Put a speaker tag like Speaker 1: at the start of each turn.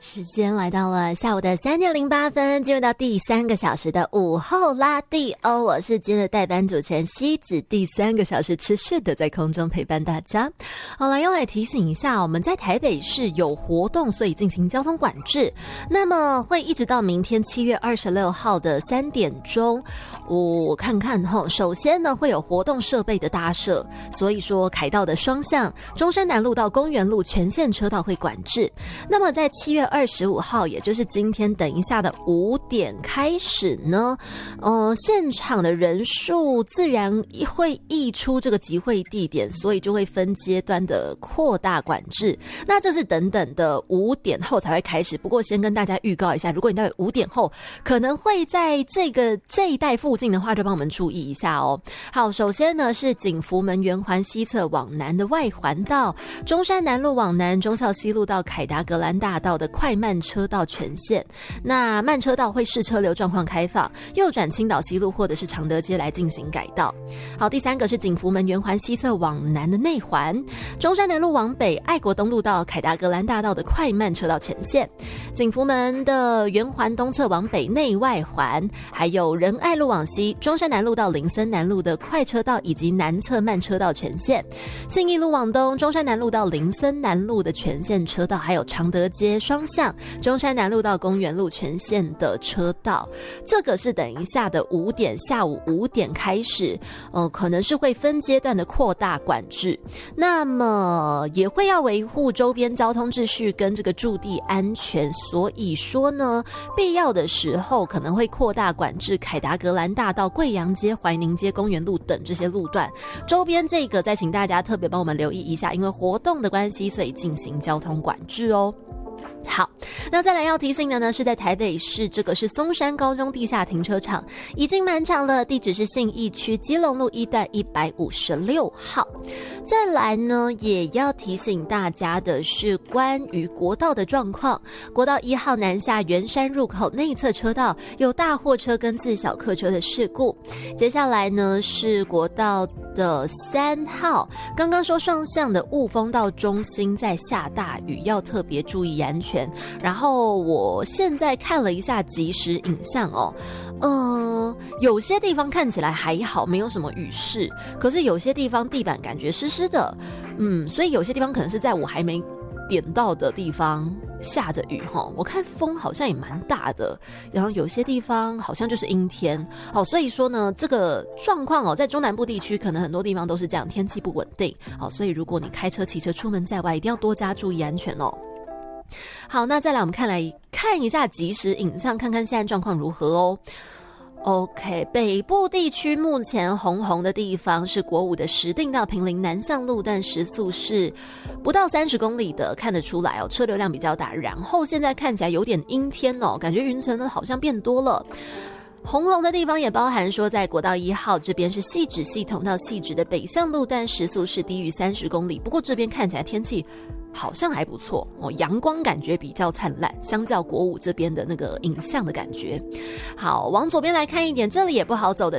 Speaker 1: 时间来到了下午的3点08分，进入到第3个小时的午后拉蒂欧，我是今天的代班主持人西子，第3个小时持续的在空中陪伴大家。好了，要来提醒一下，我们在台北市有活动，所以进行交通管制，那么会一直到明天7月26号的3点钟。我看看齁，首先呢会有活动设备的搭设，所以说凯道的双向中山南路到公园路全线车道会管制。那么在7月25号，也就是今天等一下的5点开始呢，现场的人数自然会溢出这个集会地点，所以就会分阶段的扩大管制。那这是等等的5点后才会开始，不过先跟大家预告一下，如果你待会5点后可能会在这一带附近的话，就帮我们注意一下哦。好，首先呢是景福门圆环西侧往南的外环道，中山南路往南，忠孝西路到凯达格兰大道的快慢车道全线，那慢车道会视车流状况开放，右转青岛西路或者是常德街来进行改道。好，第3个是景福门圆环西侧往南的内环，中山南路往北，爱国东路到凯达格兰大道的快慢车道全线，景福门的圆环东侧往北内外环，还有仁爱路往西，中山南路到林森南路的快车道以及南侧慢车道全线，信义路往东，中山南路到林森南路的全线车道，还有常德街双向中山南路到公园路全线的车道。这个是等一下的5点，下午5点开始，可能是会分阶段的扩大管制，那么也会要维护周边交通秩序跟这个驻地安全，所以说呢，必要的时候可能会扩大管制凯达格兰大道、贵阳街、怀宁街、公园路等这些路段，周边这个再请大家特别帮我们留意一下，因为活动的关系，所以进行交通管制哦。好，那再来要提醒的呢，是在台北市，这个是松山高中地下停车场已经满场了，地址是信义区基隆路1段156号。再来呢，也要提醒大家的是关于国道的状况，国道1号南下圆山入口内侧车道有大货车跟自小客车的事故。接下来呢是国道的3号，刚刚说双向的雾峰到中心在下大雨，要特别注意安全。然后我现在看了一下即时影像哦，有些地方看起来还好，没有什么雨势，可是有些地方地板感觉湿湿的，所以有些地方可能是在我还没点到的地方下着雨齁，我看风好像也蛮大的，然后有些地方好像就是阴天所以说呢，这个状况在中南部地区可能很多地方都是这样，天气不稳定所以如果你开车骑车出门在外，一定要多加注意安全哦。好，那再来我们看一下即时影像，看看现在状况如何哦。OK， 北部地区目前红的地方是国五的石碇到坪林南向路段，时速是不到30公里的，看得出来车流量比较大。然后现在看起来有点阴天感觉云层呢好像变多了。红的地方也包含说，在国道1号这边是汐止系统到汐止的北向路段，时速是低于30公里。不过这边看起来天气好像还不错阳光感觉比较灿烂，相较国五这边的那个影像的感觉。好，往左边来看一点，这里也不好走的